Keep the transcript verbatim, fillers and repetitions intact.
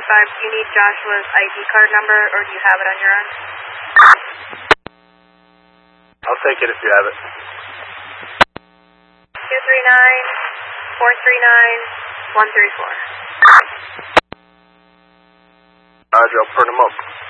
five, do you need Joshua's I D card number, or do you have it on your end? I'll take it if you have it. two three nine, four three nine, one three four. Roger, I'll print them up.